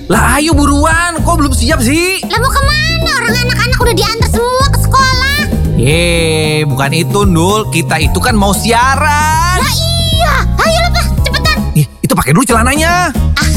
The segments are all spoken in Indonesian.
Lah ayo buruan, kok belum siap sih? Lah mau kemana? Orang anak-anak udah diantar semua ke sekolah. Bukan itu Nul, kita itu kan mau siaran. Lah iya, ayo lah Pak, cepetan. Itu pakai dulu celananya.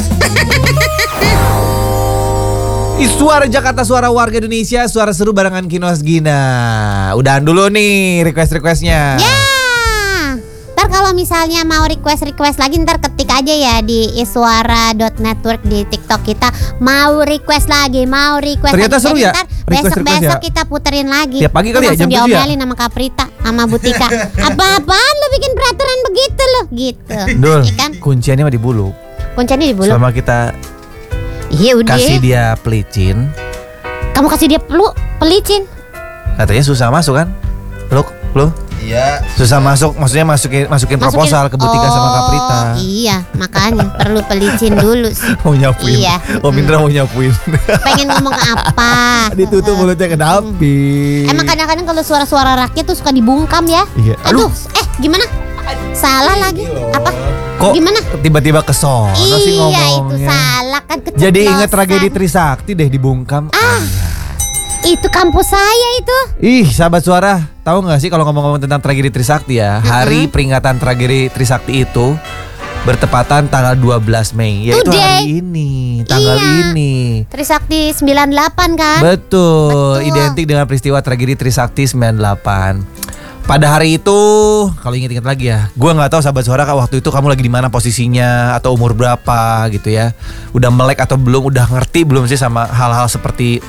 Suara Jakarta, suara warga Indonesia, suara seru barengan Kinos Gina. Udahan dulu nih request-requestnya. Ya. Ntar kalau misalnya mau request lagi, ntar ketik aja ya di iswara.network di TikTok kita. Mau request lagi. Ternyata lagi. seru ya? Ntar Request besok ya? kita puterin lagi. Tiap pagi kali ya, jam 7 ya? Diomelin sama Kaprita, sama Butika. Apa-apaan lu bikin peraturan begitu lo? Gitu. Dul, Ya kan? kunciannya mah di bulu. Kuncinya di bulu. Selama kita Iya udah. kasih dia pelicin, Kamu kasih dia pelicin. katanya susah masuk kan? Lu? Iya. Susah masuk, maksudnya masukin proposal ke Butika sama Kaprita. Iya, makanya perlu pelicin dulu. Mau nyapuin. Iya. Om Indra mau nyapuin. Pengen ngomong apa? Ditutup mulutnya ke dapil. Emang kadang-kadang kalau suara-suara rakyat tuh suka dibungkam ya. Iya. Aduh, gimana? Salah lagi. Apa? Kok Gimana? tiba-tiba kesono sih ngomongnya? Iya, itu salah kan keceplosan. Jadi ingat tragedi Trisakti deh dibungkam. Itu kampus saya itu. Ih, sahabat suara, tahu nggak sih kalau ngomong-ngomong tentang tragedi Trisakti ya, hari peringatan tragedi Trisakti itu bertepatan tanggal 12 Mei, yaitu Today. hari ini, tanggal Iya. ini. Trisakti 98 kan? Betul, Betul. identik dengan peristiwa tragedi Trisakti 98. Pada hari itu, kalau ingat-ingat lagi ya, gue nggak tahu sahabat suara waktu itu kamu lagi di mana posisinya atau umur berapa gitu ya. Udah melek atau belum, udah ngerti belum sih sama hal-hal seperti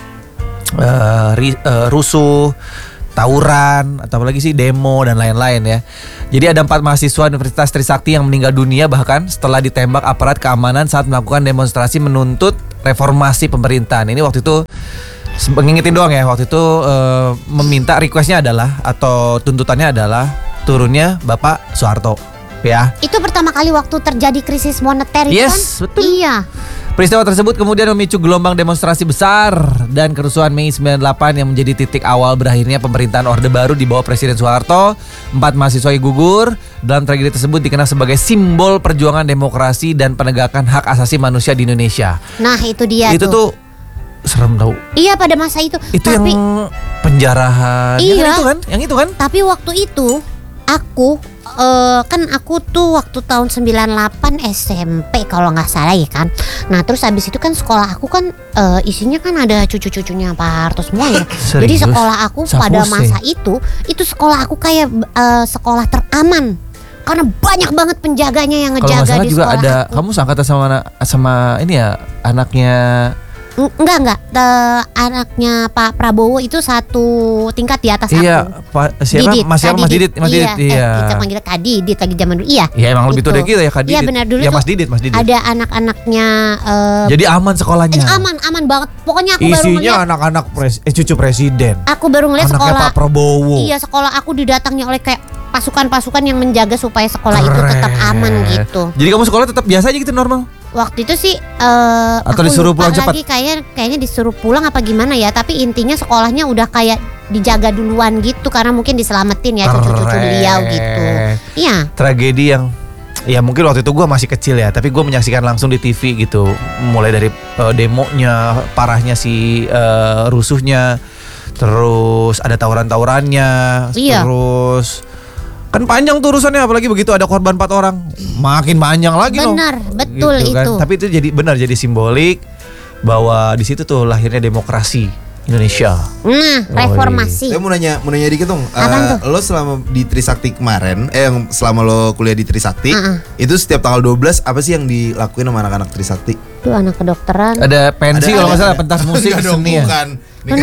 rusuh, tawuran, atau apalagi sih demo dan lain-lain ya. Jadi ada 4 mahasiswa Universitas Trisakti yang meninggal dunia bahkan setelah ditembak aparat keamanan saat melakukan demonstrasi menuntut reformasi pemerintahan. Ini waktu itu ngingetin doang ya, waktu itu meminta requestnya adalah atau tuntutannya adalah turunnya Bapak Soeharto ya. Itu pertama kali waktu terjadi krisis moneter itu kan? Yes, betul. Iya. Peristiwa tersebut kemudian memicu gelombang demonstrasi besar dan kerusuhan Mei 98 yang menjadi titik awal berakhirnya pemerintahan Orde Baru di bawah Presiden Soeharto. 4 mahasiswa gugur. Dalam tragedi tersebut dikenal sebagai simbol perjuangan demokrasi dan penegakan hak asasi manusia di Indonesia. Nah, itu dia Itu tuh serem tau. Iya, pada masa itu. Itu Tapi yang penjarahan. Iya. Yang itu kan? Tapi waktu itu aku aku tuh waktu tahun 98 SMP kalau nggak salah ya kan. Nah terus habis itu kan sekolah aku kan isinya kan ada cucu-cucunya Pak Harto semua ya. Jadi Serius? sekolah aku pada masa itu sekolah aku kayak sekolah teraman. Karena banyak banget penjaganya yang Kalau nggak ngejaga salah di juga sekolah ada aku. kamu seangkatan sama ini ya, anaknya. Enggak anaknya Pak Prabowo itu satu tingkat di atas Iya, aku. Pak siapa? Didit, Mas Kak Didit. Iya. Kita panggil Kak Didit lagi zaman dulu. Iya. Ya emang lebih tua Gitu. dari kita ya Kak Didit. Iya benar dulu ya tuh Mas Didit. ada anak-anaknya Jadi aman sekolahnya. aman banget. Pokoknya aku baru Isinya ngeliat anak-anak cucu presiden. aku baru ngeliat Anaknya sekolah. Pak Prabowo. Iya, sekolah aku didatangi oleh kayak pasukan-pasukan yang menjaga supaya sekolah itu tetap aman gitu. Jadi kamu sekolah tetap biasa aja gitu normal? Waktu itu sih Atau aku disuruh lupa pulang cepat? lagi kayaknya disuruh pulang apa gimana ya, tapi intinya sekolahnya udah kayak dijaga duluan gitu karena mungkin diselamatin ya cucu-cucu beliau gitu. Iya. Tragedi yang ya mungkin waktu itu gue masih kecil ya, tapi gue menyaksikan langsung di TV gitu. Mulai dari demonya, parahnya si rusuhnya, terus ada tawuran-tawurannya, Iya. terus kan panjang tuh urusannya, apalagi begitu ada korban 4 orang, makin panjang lagi loh. Benar, betul kan. itu. Tapi itu jadi simbolik bahwa di situ tuh lahirnya demokrasi Indonesia. Nah, reformasi. Saya mau nanya dikit dong. Apaan tuh? Lo selama di Trisakti kemarin, yang selama lo kuliah di Trisakti, itu setiap tanggal 12 apa sih yang dilakuin sama anak-anak Trisakti? Tuh anak kedokteran. Ada pensi kalau nggak salah, ada. pentas musik Enggak dong, seni ya. bukan.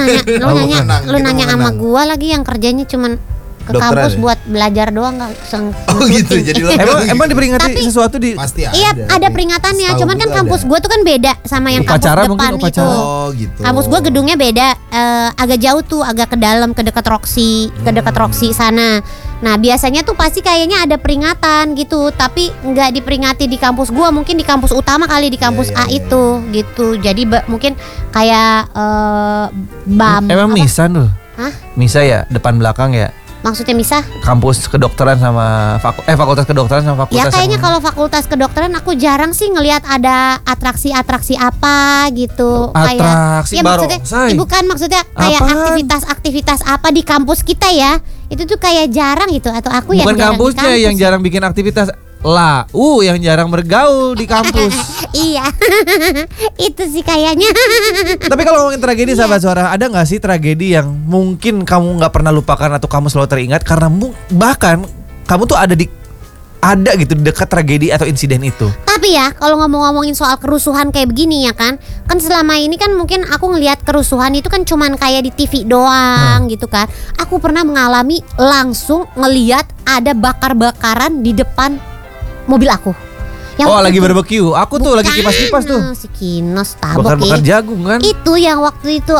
Lu nanya sama gua lagi yang kerjanya cuman ke Dokteran kampus ya? buat belajar doang nggak Oh gitu, jadi lo Emang diperingati Tapi- sesuatu di pasti Iya, ada peringatannya. Setahu Cuman kan gua kampus ada. gua tuh kan beda sama yang kampus Upacara depan mungkin, itu. upacara. Oh gitu. Kampus gua gedungnya beda, agak jauh tuh, agak ke dalam, ke dekat Roxy, sana. Nah biasanya tuh pasti kayaknya ada peringatan gitu, tapi nggak diperingati di kampus gua, mungkin di kampus utama kali, di kampus A itu gitu. Jadi mungkin kayak BAM. Emang apa? misa tuh? Hah? Misa ya, depan belakang ya? Maksudnya misah? Kampus kedokteran sama fakultas kedokteran sama Ya fakultas kayaknya yang- kalau fakultas kedokteran aku jarang sih ngelihat ada atraksi-atraksi apa gitu. Atraksi ya maksudnya, barongsai. bukan maksudnya kayak Apaan? aktivitas-aktivitas apa di kampus kita ya. Itu tuh kayak jarang gitu atau aku yang bukan jarang di kampusnya kampus. yang jarang bikin aktivitas lah, yang jarang bergaul di kampus. Iya. Itu sih kayaknya. Tapi kalau ngomongin tragedi sahabat suara, ada nggak sih tragedi yang mungkin kamu nggak pernah lupakan atau kamu selalu teringat karena bahkan kamu tuh ada gitu di dekat tragedi atau insiden itu? Tapi ya kalau ngomongin soal kerusuhan kayak begini ya kan selama ini kan mungkin aku ngelihat kerusuhan itu kan cuman kayak di TV doang gitu kan. Aku pernah mengalami langsung ngelihat ada bakar-bakaran di depan mobil aku. Lagi barbeque. Aku tuh lagi kipas-kipas tuh. Si Kinos tabok Bakar-bakar jagung kan? Itu yang waktu itu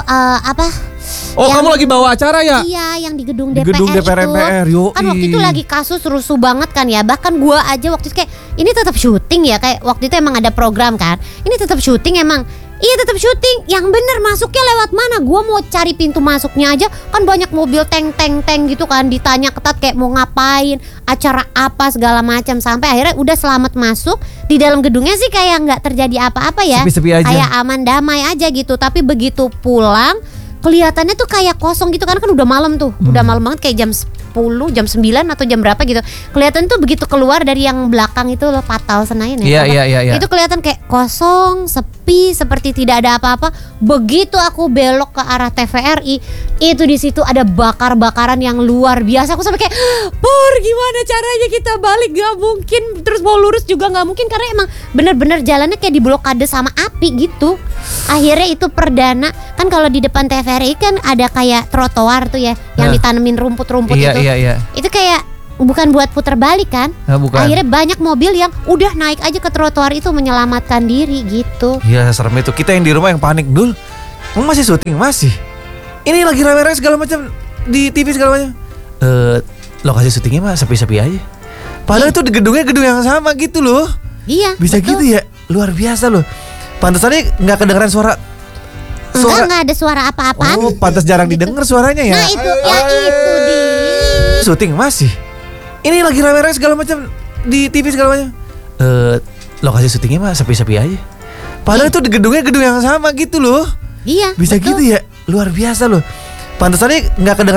Kamu lagi bawa acara ya? Iya, yang di gedung Di DPR, gedung DPR itu. MPR, Kan waktu itu lagi kasus rusuh banget kan ya. Bahkan gua aja waktu itu kayak ini tetap syuting ya, kayak waktu itu emang ada program kan. Ini tetap syuting emang. Iya tetap syuting. Yang bener masuknya lewat mana? Gua mau cari pintu masuknya aja kan banyak mobil tank gitu kan. Ditanya ketat kayak mau ngapain, acara apa segala macam sampai akhirnya udah selamat masuk. Di dalam gedungnya sih kayak nggak terjadi apa-apa ya. Sepi-sepi aja. Kayak aman damai aja gitu. Tapi begitu pulang kelihatannya tuh kayak kosong gitu kan udah malam tuh. Udah malam banget kayak jam 10, jam 9 atau jam berapa gitu. Kelihatan tuh begitu keluar dari yang belakang itu loh Patal Senayan ya. Iya. Itu kelihatan kayak kosong, sepi, seperti tidak ada apa-apa. Begitu aku belok ke arah TVRI, itu di situ ada bakar-bakaran yang luar biasa. Aku sampai kayak, "Pur, gimana caranya kita balik? Gak mungkin. Terus mau lurus juga gak mungkin karena emang bener-bener jalannya kayak diblokade sama api gitu." Akhirnya itu perdana kan kalau di depan TVRI kan ada kayak trotoar tuh ya yang ditanemin rumput-rumput itu. Iya. Itu kayak bukan buat puter balik kan? Bukan. Akhirnya banyak mobil yang udah naik aja ke trotoar itu menyelamatkan diri gitu. Iya, serem itu. Kita yang di rumah yang panik, Dul. Kamu masih syuting? Masih. Ini lagi rame-rame segala macam di TV segala macam. Lokasi syutingnya mah sepi-sepi aja. Padahal itu di gedungnya gedung yang sama gitu loh. Iya. Bisa betul. gitu ya? Luar biasa loh. Pantesannya nggak kedengeran suara. Enggak ada suara apa-apaan. Oh, pantas jarang didengar suaranya ya. Nah itu di. Syuting masih. Ini lagi rame-rame segala macam di TV segala macam. Lokasi syutingnya mah sepi-sepi aja. Padahal itu di gedungnya gedung yang sama gitu loh. Iya. Bisa betul. gitu ya? Luar biasa loh. Pantesannya nggak kedengeran